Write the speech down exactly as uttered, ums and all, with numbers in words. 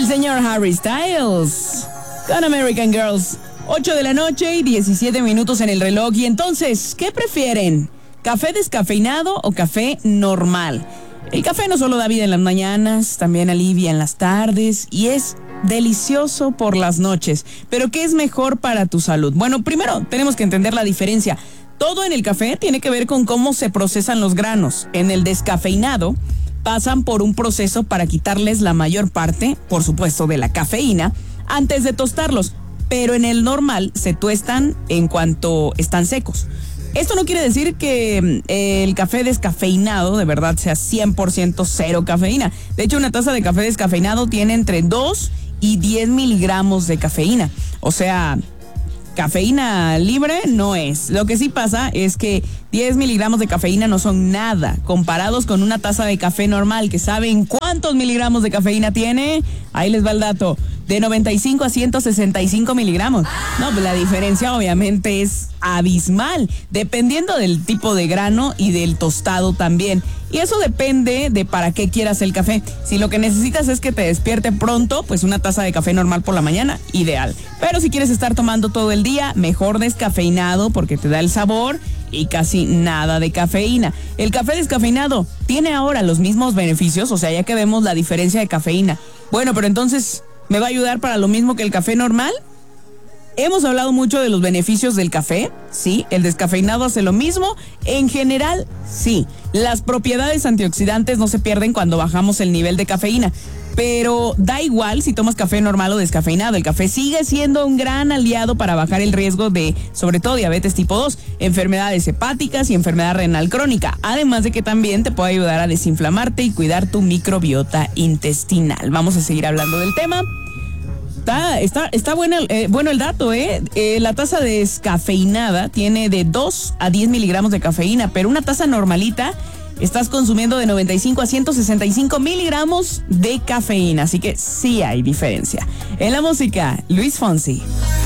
señor Harry Styles con American Girls. ocho de la noche y diecisiete minutos en el reloj. Y entonces, ¿qué prefieren? ¿Café descafeinado o café normal? El café no solo da vida en las mañanas, también alivia en las tardes y es delicioso por las noches. Pero ¿qué es mejor para tu salud? Bueno, primero tenemos que entender la diferencia. Todo en el café tiene que ver con cómo se procesan los granos. En el descafeinado pasan por un proceso para quitarles la mayor parte, por supuesto, de la cafeína antes de tostarlos. Pero en el normal se tuestan en cuanto están secos. Esto no quiere decir que eh, el café descafeinado de verdad sea cien por ciento cero cafeína. De hecho, una taza de café descafeinado tiene entre dos y diez miligramos de cafeína. O sea, cafeína libre no es. Lo que sí pasa es que diez miligramos de cafeína no son nada comparados con una taza de café normal, que ¿saben cuántos miligramos de cafeína tiene? Ahí les va el dato. De noventa y cinco a ciento sesenta y cinco miligramos. No, pues la diferencia obviamente es abismal, dependiendo del tipo de grano y del tostado también. Y eso depende de para qué quieras el café. Si lo que necesitas es que te despierte pronto, pues una taza de café normal por la mañana, ideal. Pero si quieres estar tomando todo el día, mejor descafeinado porque te da el sabor y casi nada de cafeína. El café descafeinado tiene ahora los mismos beneficios, o sea, ya que vemos la diferencia de cafeína. Bueno, pero entonces, ¿me va a ayudar para lo mismo que el café normal? Hemos hablado mucho de los beneficios del café, sí, el descafeinado hace lo mismo, en general, sí. Las propiedades antioxidantes no se pierden cuando bajamos el nivel de cafeína, pero da igual si tomas café normal o descafeinado, el café sigue siendo un gran aliado para bajar el riesgo de, sobre todo, diabetes tipo dos, enfermedades hepáticas y enfermedad renal crónica, además de que también te puede ayudar a desinflamarte y cuidar tu microbiota intestinal. Vamos a seguir hablando del tema. Está, está, está bueno, eh, bueno el dato, ¿eh? ¿eh? La taza descafeinada tiene de dos a diez miligramos de cafeína, pero una taza normalita estás consumiendo de noventa y cinco a ciento sesenta y cinco miligramos de cafeína, así que sí hay diferencia. En la música, Luis Fonsi.